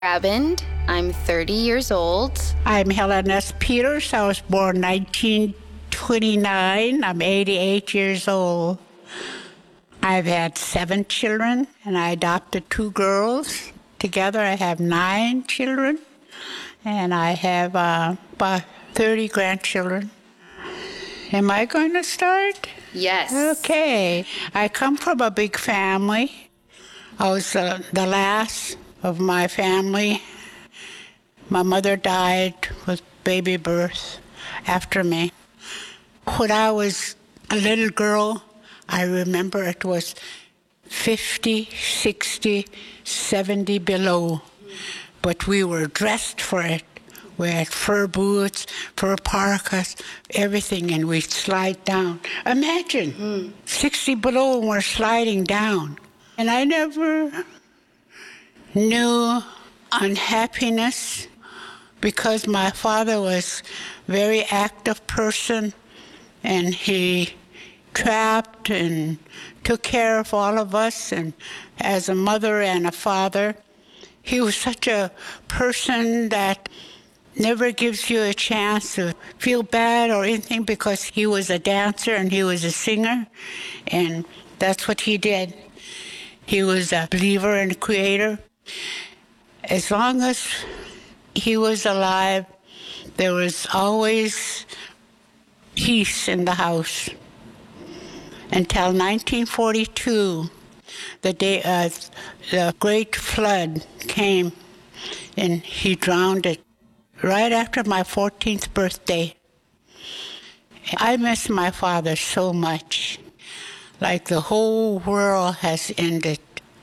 Raband. I'm 30 years old. I'm Helen S. Peters. I was born 1929. I'm 88 years old. I've had 7 children, and I adopted 2 girls. Together, I have 9 children, and I have about 30 grandchildren. Am I going to start? Yes. Okay. I come from a big family. I was the last of my family. My mother died with baby birth after me. When I was a little girl, I remember it was 50, 60, 70 below, but we were dressed for it. We had fur boots, fur parkas, everything, and we'd slide down. Imagine, 60 below and we're sliding down. And I never knew unhappiness because my father was a very active person, and he trapped and took care of all of us, and as a mother and a father. He was such a person that never gives you a chance to feel bad or anything, because he was a dancer and he was a singer, and that's what he did. He was a believer and a creator. As long as he was alive, there was always peace in the house. Until 1942, the day the great flood came, and he drowned it right after my 14th birthday. I miss my father so much, like the whole world has ended.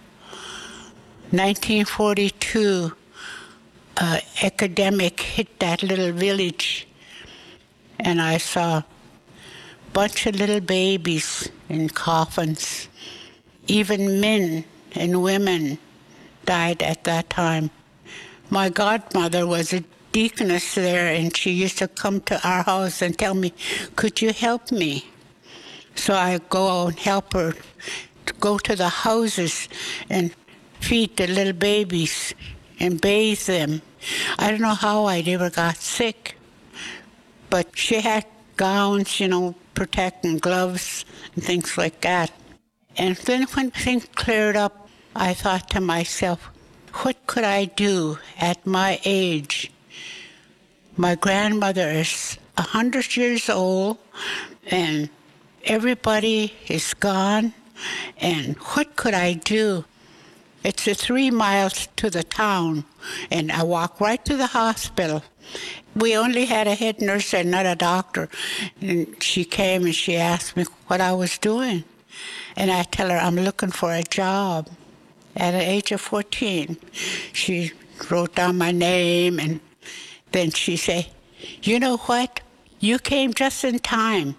1942, an epidemic hit that little village, and I saw a bunch of little babies in coffins. Even men and women died at that time. My godmother was a deaconess there, and she used to come to our house and tell me, "Could you help me?" So I go and help her to go to the houses and feed the little babies and bathe them. I don't know how I never got sick, but she had gowns, protecting gloves and things like that. And then when things cleared up, I thought to myself, what could I do at my age? My grandmother is 100 years old, and everybody is gone, and what could I do? It's 3 miles to the town, and I walk right to the hospital. We only had a head nurse and not a doctor, and she came and she asked me what I was doing. And I tell her I'm looking for a job. At the age of 14, she wrote down my name, and then she said, "You know what? You came just in time."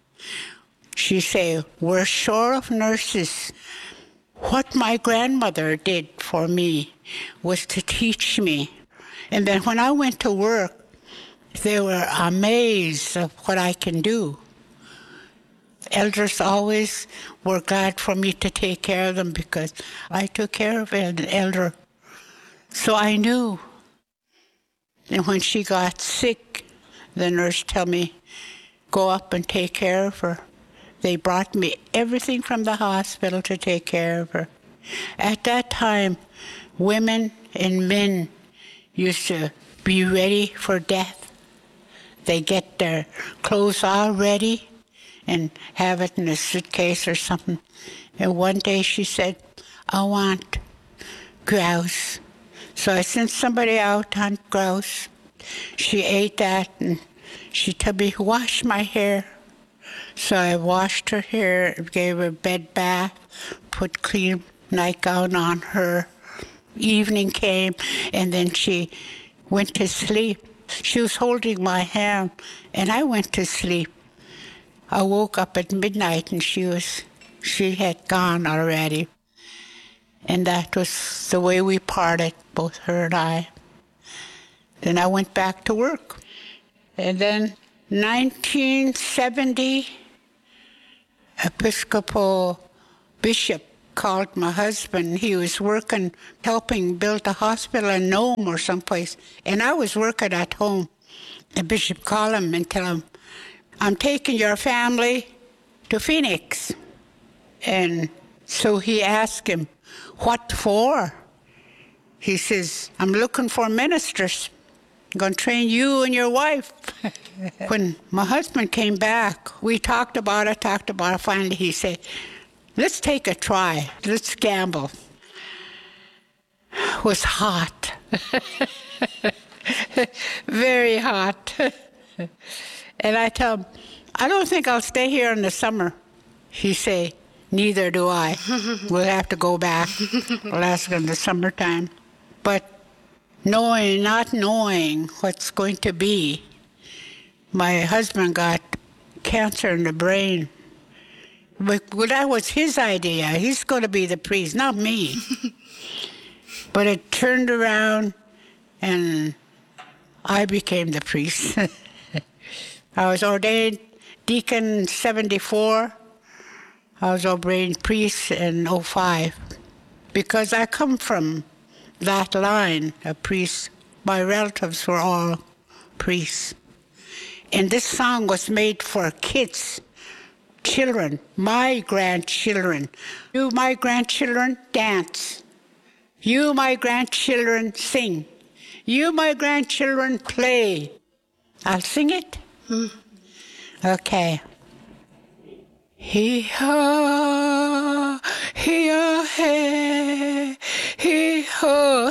She said, "We're short of nurses." What my grandmother did for me was to teach me. And then when I went to work, they were amazed of what I can do. Elders always were glad for me to take care of them because I took care of an elder. So I knew. And when she got sick, the nurse told me, "Go up and take care of her." They brought me everything from the hospital to take care of her. At that time, women and men used to be ready for death. They get their clothes all ready and have it in a suitcase or something. And one day she said, "I want grouse." So I sent somebody out to hunt grouse. She ate that, and she told me, "Wash my hair." So I washed her hair, gave her a bed bath, put clean nightgown on her. Evening came, and then she went to sleep. She was holding my hand, and I went to sleep. I woke up at midnight, and she had gone already. And that was the way we parted, both her and I. Then I went back to work. And then 1970, Episcopal Bishop called my husband. He was working, helping build a hospital in Nome or someplace. And I was working at home. The bishop called him and tell him, I'm taking your family to Phoenix. And so he asked him, what for? He says, I'm looking for ministers. I'm going to train you and your wife. When my husband came back, we talked about it. Finally, he said, let's take a try. Let's gamble. It was hot. Very hot. And I tell him, I don't think I'll stay here in the summer. He say, neither do I. We'll have to go back. We'll ask in the summertime. But not knowing what's going to be, my husband got cancer in the brain. Well, that was his idea. He's going to be the priest, not me. But it turned around, and I became the priest. I was ordained deacon in 1974. I was ordained priest in 2005. Because I come from that line of priests. My relatives were all priests. And this song was made for kids, children, my grandchildren. You, my grandchildren, dance. You, my grandchildren, sing. You, my grandchildren, play. I'll sing it? Okay. Hee-haw, hee-haw, hey, hee-haw.